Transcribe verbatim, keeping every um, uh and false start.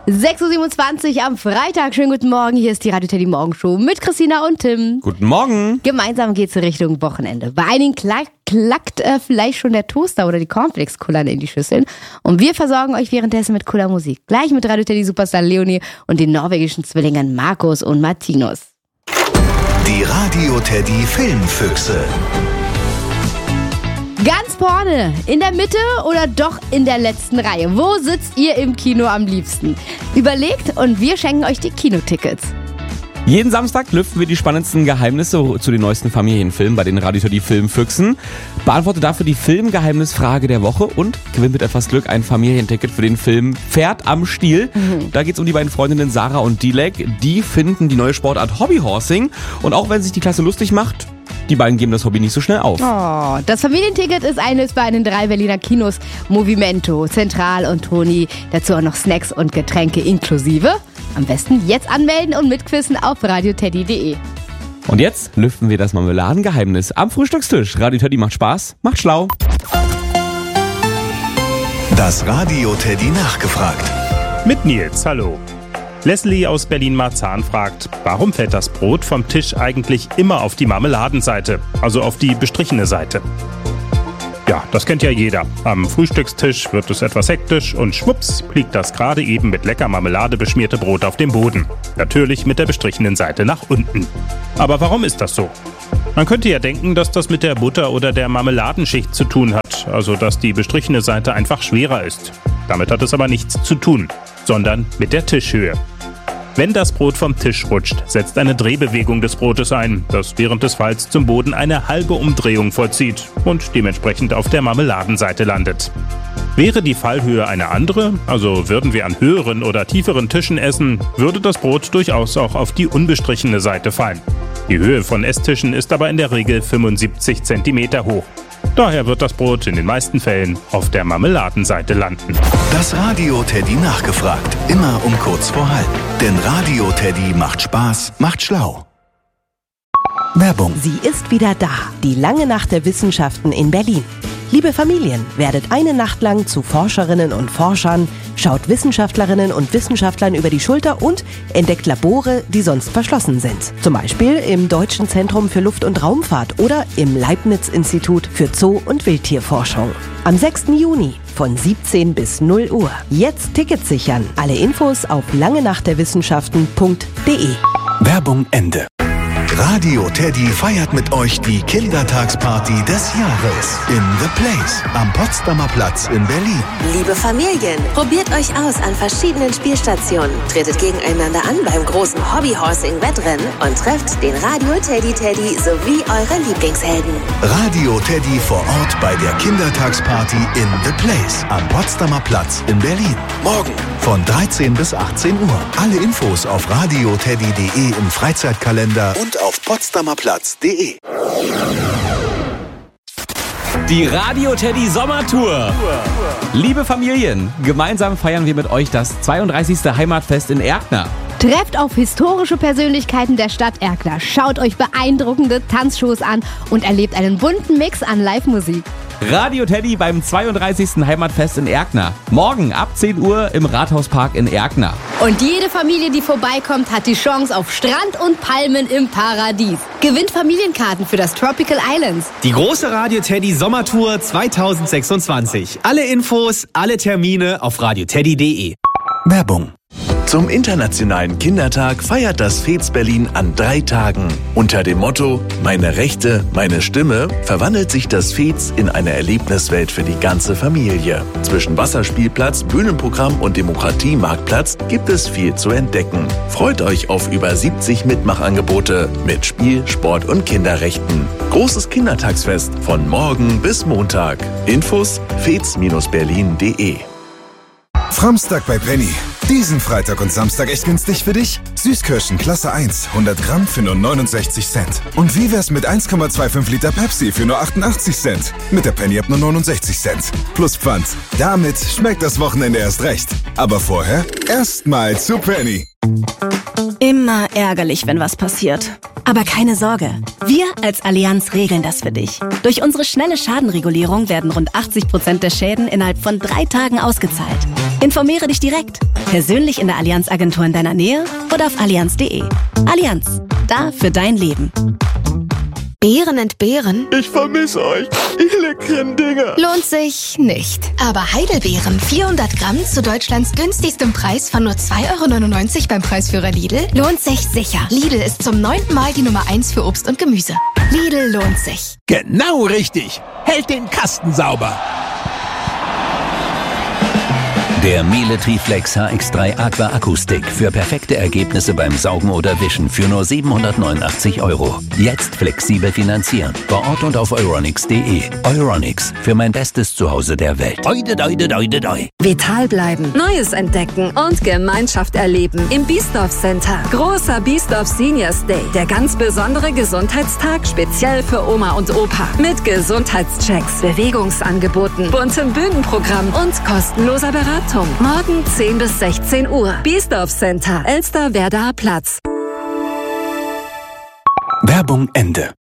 sechs Uhr siebenundzwanzig am Freitag. Schönen guten Morgen. Hier ist die Radio Teddy Morgenshow mit Christina und Tim. Guten Morgen. Gemeinsam geht's in Richtung Wochenende. Bei einigen klack, klackt äh, vielleicht schon der Toaster oder die Cornflakes-Kullern in die Schüsseln. Und wir versorgen euch währenddessen mit cooler Musik. Gleich mit Radio Teddy Superstar Leonie und den norwegischen Zwillingen Markus und Martinus. Die Radio Teddy Filmfüchse. Ganz vorne, in der Mitte oder doch in der letzten Reihe? Wo sitzt ihr im Kino am liebsten? Überlegt und wir schenken euch die Kinotickets. Jeden Samstag lüften wir die spannendsten Geheimnisse zu den neuesten Familienfilmen bei den Radio Teddy Filmfüchsen. Beantwortet dafür die Filmgeheimnisfrage der Woche und gewinnt mit etwas Glück ein Familienticket für den Film Pferd am Stiel. Mhm. Da geht's um die beiden Freundinnen Sarah und Dilek. Die finden die neue Sportart Hobbyhorsing. Und auch wenn sich die Klasse lustig macht, die beiden geben das Hobby nicht so schnell auf. Oh, das Familienticket ist eines bei den drei Berliner Kinos Movimento, Zentral und Toni. Dazu auch noch Snacks und Getränke inklusive. Am besten jetzt anmelden und mitquissen auf radio teddy punkt de. Und jetzt lüften wir das Marmeladengeheimnis am Frühstückstisch. Radio Teddy macht Spaß, macht schlau. Das Radio Teddy nachgefragt. Mit Nils, hallo. Leslie aus Berlin-Marzahn fragt, warum fällt das Brot vom Tisch eigentlich immer auf die Marmeladenseite, also auf die bestrichene Seite? Ja, das kennt ja jeder. Am Frühstückstisch wird es etwas hektisch und schwupps liegt das gerade eben mit lecker Marmelade beschmierte Brot auf dem Boden. Natürlich mit der bestrichenen Seite nach unten. Aber warum ist das so? Man könnte ja denken, dass das mit der Butter oder der Marmeladenschicht zu tun hat, also dass die bestrichene Seite einfach schwerer ist. Damit hat es aber nichts zu tun, sondern mit der Tischhöhe. Wenn das Brot vom Tisch rutscht, setzt eine Drehbewegung des Brotes ein, das während des Falls zum Boden eine halbe Umdrehung vollzieht und dementsprechend auf der Marmeladenseite landet. Wäre die Fallhöhe eine andere, also würden wir an höheren oder tieferen Tischen essen, würde das Brot durchaus auch auf die unbestrichene Seite fallen. Die Höhe von Esstischen ist aber in der Regel fünfundsiebzig Zentimeter hoch. Daher wird das Brot in den meisten Fällen auf der Marmeladenseite landen. Das Radio Teddy nachgefragt. Immer um kurz vor halb. Denn Radio Teddy macht Spaß, macht schlau. Werbung. Sie ist wieder da. Die lange Nacht der Wissenschaften in Berlin. Liebe Familien, werdet eine Nacht lang zu Forscherinnen und Forschern, schaut Wissenschaftlerinnen und Wissenschaftlern über die Schulter und entdeckt Labore, die sonst verschlossen sind. Zum Beispiel im Deutschen Zentrum für Luft- und Raumfahrt oder im Leibniz-Institut für Zoo- und Wildtierforschung. Am sechsten Juni von siebzehn bis null Uhr. Jetzt Tickets sichern. Alle Infos auf langenachtderwissenschaften punkt de. Werbung Ende. Radio Teddy feiert mit euch die Kindertagsparty des Jahres in The Place am Potsdamer Platz in Berlin. Liebe Familien, probiert euch aus an verschiedenen Spielstationen, tretet gegeneinander an beim großen Hobbyhorsing-Wettrennen und trefft den Radio Teddy Teddy sowie eure Lieblingshelden. Radio Teddy vor Ort bei der Kindertagsparty in The Place am Potsdamer Platz in Berlin. Morgen von dreizehn bis achtzehn Uhr. Alle Infos auf radio teddy punkt de im Freizeitkalender und auf potsdamerplatz punkt de. Die Radio Teddy Sommertour. Liebe Familien, gemeinsam feiern wir mit euch das zweiunddreißigste Heimatfest in Erkner. Trefft auf historische Persönlichkeiten der Stadt Erkner, schaut euch beeindruckende Tanzshows an und erlebt einen bunten Mix an Live-Musik. Radio Teddy beim zweiunddreißigsten Heimatfest in Erkner. Morgen ab zehn Uhr im Rathauspark in Erkner. Und jede Familie, die vorbeikommt, hat die Chance auf Strand und Palmen im Paradies. Gewinnt Familienkarten für das Tropical Islands. Die große Radio Teddy Sommertour zweitausendsechsundzwanzig. Alle Infos, alle Termine auf radio teddy punkt de. Werbung. Zum Internationalen Kindertag feiert das F E Z Berlin an drei Tagen. Unter dem Motto Meine Rechte, meine Stimme verwandelt sich das F E Z in eine Erlebniswelt für die ganze Familie. Zwischen Wasserspielplatz, Bühnenprogramm und Demokratie-Marktplatz gibt es viel zu entdecken. Freut euch auf über siebzig Mitmachangebote mit Spiel, Sport und Kinderrechten. Großes Kindertagsfest von morgen bis Montag. Infos fez berlin punkt de. Framstag bei Penny. Diesen Freitag und Samstag echt günstig für dich? Süßkirschen Klasse eins, hundert Gramm für nur neunundsechzig Cent. Und wie wär's mit eins Komma fünfundzwanzig Liter Pepsi für nur achtundachtzig Cent? Mit der Penny ab nur neunundsechzig Cent. Plus Pfand. Damit schmeckt das Wochenende erst recht. Aber vorher erstmal zu Penny. Immer ärgerlich, wenn was passiert. Aber keine Sorge, wir als Allianz regeln das für dich. Durch unsere schnelle Schadenregulierung werden rund achtzig Prozent der Schäden innerhalb von drei Tagen ausgezahlt. Informiere dich direkt. Persönlich in der Allianz Agentur in deiner Nähe oder auf allianz punkt de. Allianz, da für dein Leben. Beeren entbehren? Ich vermisse euch, ihr leckeren Dinger. Lohnt sich nicht. Aber Heidelbeeren, vierhundert Gramm zu Deutschlands günstigstem Preis von nur zwei Euro neunundneunzig beim Preisführer Lidl, lohnt sich sicher. Lidl ist zum neunten Mal die Nummer eins für Obst und Gemüse. Lidl lohnt sich. Genau richtig. Hält den Kasten sauber. Der Miele Triflex H X drei Aqua Akustik für perfekte Ergebnisse beim Saugen oder Wischen für nur siebenhundertneunundachtzig Euro. Jetzt flexibel finanzieren. Vor Ort und auf euronics punkt de. Euronics, für mein bestes Zuhause der Welt. Oide, doide, doide, doi. Vital bleiben, Neues entdecken und Gemeinschaft erleben im Biesdorf Center. Großer Biesdorf Seniors Day. Der ganz besondere Gesundheitstag speziell für Oma und Opa. Mit Gesundheitschecks, Bewegungsangeboten, buntem Bühnenprogramm und kostenloser Beratung. Morgen zehn bis sechzehn Uhr. Biesdorf Center, Elsterwerda Platz. Werbung Ende.